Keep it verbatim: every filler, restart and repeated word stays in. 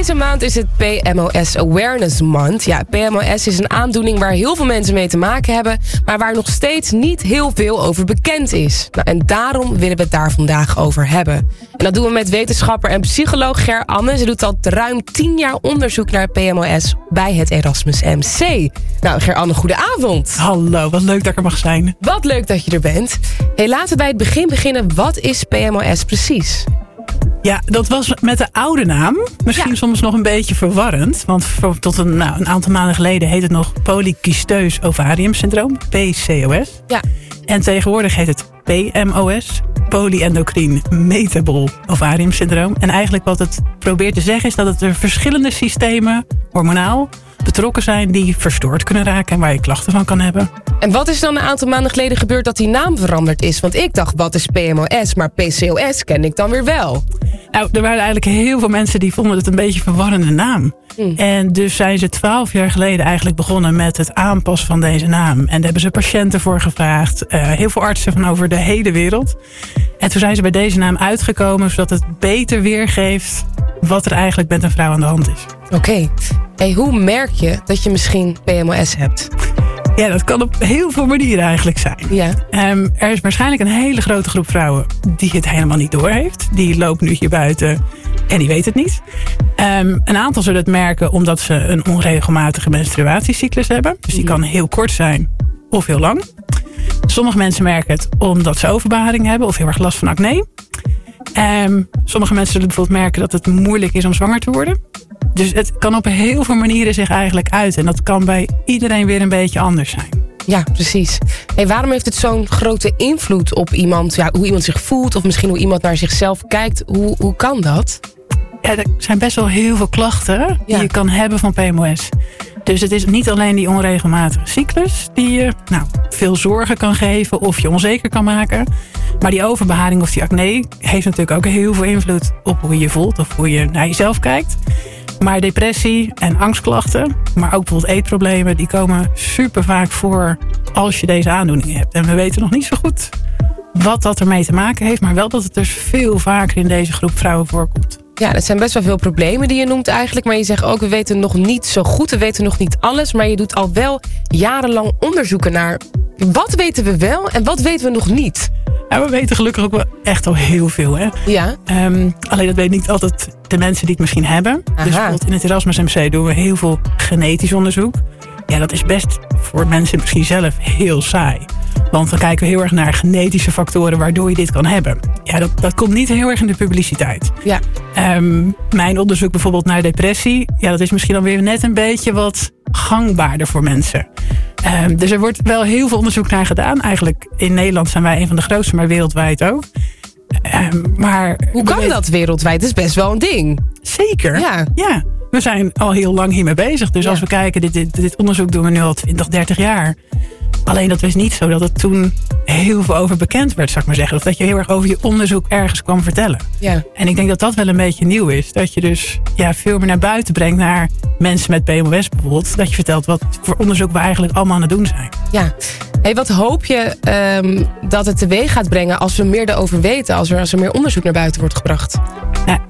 Deze maand is het P M O S Awareness Month. Ja, P M O S is een aandoening waar heel veel mensen mee te maken hebben, maar waar nog steeds niet heel veel over bekend is. Nou, en daarom willen we het daar vandaag over hebben. En dat doen we met wetenschapper en psycholoog Ger Anne. Ze doet al ruim tien jaar onderzoek naar P M O S bij het Erasmus M C. Nou, Ger Anne, goedenavond. Hallo, wat leuk dat ik er mag zijn. Wat leuk dat je er bent. Hey, laten we bij het begin beginnen. Wat is P M O S precies? Ja, dat was met de oude naam. Misschien ja. soms nog een beetje verwarrend. Want voor, tot een, nou, een aantal maanden geleden heet het nog polycysteus ovariumsyndroom. P C O S. Ja. En tegenwoordig heet het P M O S. Polyendocrine metabol ovariumsyndroom. En eigenlijk wat het probeert te zeggen is dat het er verschillende systemen, hormonaal, betrokken zijn die verstoord kunnen raken en waar je klachten van kan hebben. En wat is dan een aantal maanden geleden gebeurd dat die naam veranderd is? Want ik dacht, wat is P M O S? Maar P C O S ken ik dan weer wel. Nou, er waren eigenlijk heel veel mensen die vonden het een beetje een verwarrende naam. Hmm. En dus zijn ze twaalf jaar geleden eigenlijk begonnen met het aanpassen van deze naam. En daar hebben ze patiënten voor gevraagd. Uh, heel veel artsen van over de hele wereld. En toen zijn ze bij deze naam uitgekomen, zodat het beter weergeeft wat er eigenlijk met een vrouw aan de hand is. Oké. Okay. Hey, hoe merk je dat je misschien P M O S hebt? Ja, dat kan op heel veel manieren eigenlijk zijn. Ja. Um, er is waarschijnlijk een hele grote groep vrouwen die het helemaal niet doorheeft. Die loopt nu hier buiten en die weet het niet. Um, een aantal zullen het merken omdat ze een onregelmatige menstruatiecyclus hebben. Dus die kan heel kort zijn of heel lang. Sommige mensen merken het omdat ze overbeharing hebben of heel erg last van acne. Um, sommige mensen zullen bijvoorbeeld merken dat het moeilijk is om zwanger te worden. Dus het kan op heel veel manieren zich eigenlijk uiten. En dat kan bij iedereen weer een beetje anders zijn. Ja, precies. Hey, waarom heeft het zo'n grote invloed op iemand? Ja, hoe iemand zich voelt of misschien hoe iemand naar zichzelf kijkt. Hoe, hoe kan dat? Ja, er zijn best wel heel veel klachten die ja. je kan hebben van P M O S. Dus het is niet alleen die onregelmatige cyclus die je nou, veel zorgen kan geven of je onzeker kan maken. Maar die overbeharing of die acne heeft natuurlijk ook heel veel invloed op hoe je je voelt of hoe je naar jezelf kijkt. Maar depressie en angstklachten, maar ook bijvoorbeeld eetproblemen, die komen super vaak voor als je deze aandoeningen hebt. En we weten nog niet zo goed wat dat ermee te maken heeft, maar wel dat het dus veel vaker in deze groep vrouwen voorkomt. Ja, dat zijn best wel veel problemen die je noemt eigenlijk. Maar je zegt ook, we weten nog niet zo goed, we weten nog niet alles. Maar je doet al wel jarenlang onderzoeken naar wat weten we wel en wat weten we nog niet. Ja, we weten gelukkig ook wel echt al heel veel. Hè? Ja. Um, alleen dat weet niet altijd de mensen die het misschien hebben. Aha. Dus bijvoorbeeld in het Erasmus M C doen we heel veel genetisch onderzoek. Ja, dat is best voor mensen misschien zelf heel saai. Want dan kijken we heel erg naar genetische factoren waardoor je dit kan hebben. Ja, dat, dat komt niet heel erg in de publiciteit. Ja. Um, mijn onderzoek bijvoorbeeld naar depressie, ja, dat is misschien dan weer net een beetje wat gangbaarder voor mensen. Um, dus er wordt wel heel veel onderzoek naar gedaan. Eigenlijk in Nederland zijn wij een van de grootste, maar wereldwijd ook. Um, maar Hoe kan dat wereldwijd? Dat is best wel een ding. Zeker. Ja. ja. We zijn al heel lang hiermee bezig. Dus ja. als we kijken, dit, dit, dit onderzoek doen we nu al twintig, dertig jaar. Alleen dat was niet zo dat het toen heel veel over bekend werd, zou ik maar zeggen. Of dat je heel erg over je onderzoek ergens kwam vertellen. Ja. En ik denk dat dat wel een beetje nieuw is. Dat je dus ja, veel meer naar buiten brengt naar mensen met P M O S bijvoorbeeld. Dat je vertelt wat voor onderzoek we eigenlijk allemaal aan het doen zijn. Ja. Hey, wat hoop je um, dat het teweeg gaat brengen als we meer erover weten? Als er, als er meer onderzoek naar buiten wordt gebracht?